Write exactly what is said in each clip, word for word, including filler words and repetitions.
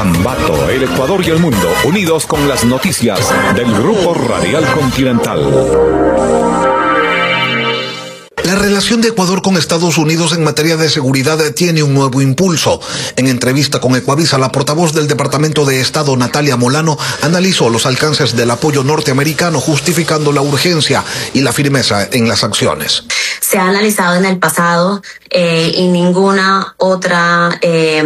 Ambato, el Ecuador y el mundo, unidos con las noticias del Grupo Radial Continental. La relación de Ecuador con Estados Unidos en materia de seguridad tiene un nuevo impulso. En entrevista con Ecuavisa, la portavoz del Departamento de Estado, Natalia Molano, analizó los alcances del apoyo norteamericano, justificando la urgencia y la firmeza en las acciones. Se ha analizado en el pasado eh, y ninguna otra eh,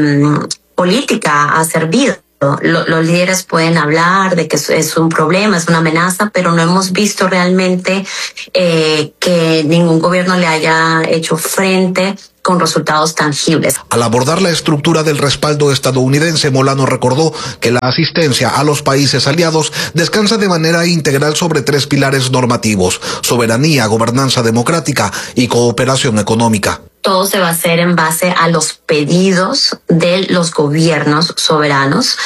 política ha servido. Los líderes pueden hablar de que es un problema, es una amenaza, pero no hemos visto realmente eh, que ningún gobierno le haya hecho frente con resultados tangibles. Al abordar la estructura del respaldo estadounidense, Molano recordó que la asistencia a los países aliados descansa de manera integral sobre tres pilares normativos: soberanía, gobernanza democrática y cooperación económica. Todo se va a hacer en base a los pedidos de los gobiernos soberanos.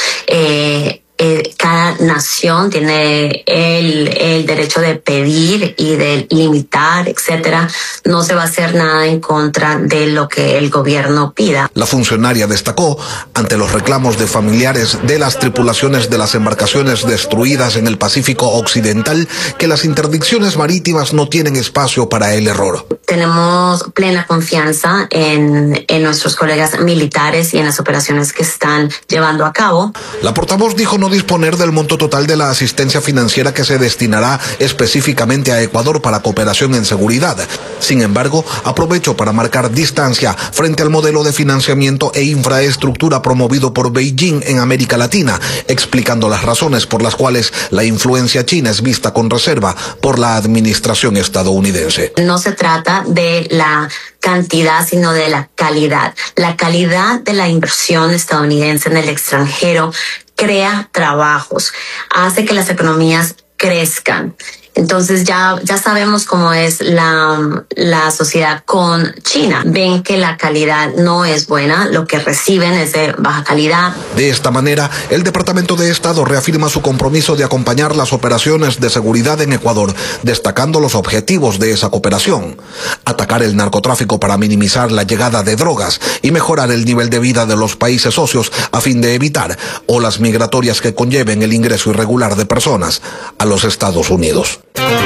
Eh, eh, cada nación tiene el, el derecho de pedir y de limitar, etcétera. No se va a hacer nada en contra de lo que el gobierno pida. La funcionaria destacó, ante los reclamos de familiares de las tripulaciones de las embarcaciones destruidas en el Pacífico Occidental, que las interdicciones marítimas no tienen espacio para el error. Tenemos plena confianza en, en nuestros colegas militares y en las operaciones que están llevando a cabo. La portavoz dijo no disponer del monto total de la asistencia financiera que se destinará específicamente a Ecuador para cooperación en seguridad. Sin embargo, aprovechó para marcar distancia frente al modelo de financiamiento e infraestructura promovido por Beijing en América Latina, explicando las razones por las cuales la influencia china es vista con reserva por la administración estadounidense. No se trata de la cantidad, sino de la calidad. La calidad de la inversión estadounidense en el extranjero crea trabajos, hace que las economías crezcan. Entonces ya, ya sabemos cómo es la, la sociedad con China. Ven que la calidad no es buena, lo que reciben es de baja calidad. De esta manera, el Departamento de Estado reafirma su compromiso de acompañar las operaciones de seguridad en Ecuador, destacando los objetivos de esa cooperación: atacar el narcotráfico para minimizar la llegada de drogas y mejorar el nivel de vida de los países socios a fin de evitar olas migratorias que conlleven el ingreso irregular de personas a los Estados Unidos.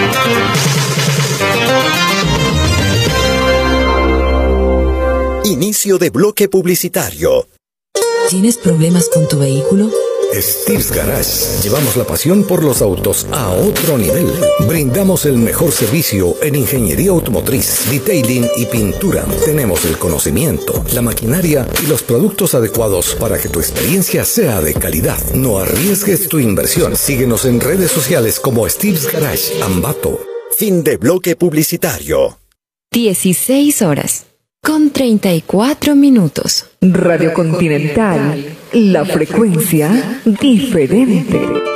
Inicio de bloque publicitario. ¿Tienes problemas con tu vehículo? Steve's Garage. Llevamos la pasión por los autos a otro nivel. Brindamos el mejor servicio en ingeniería automotriz, detailing y pintura. Tenemos el conocimiento, la maquinaria y los productos adecuados para que tu experiencia sea de calidad. No arriesgues tu inversión. Síguenos en redes sociales como Steve's Garage Ambato. Fin de bloque publicitario. dieciséis horas con treinta y cuatro minutos. Radio Continental, la frecuencia diferente.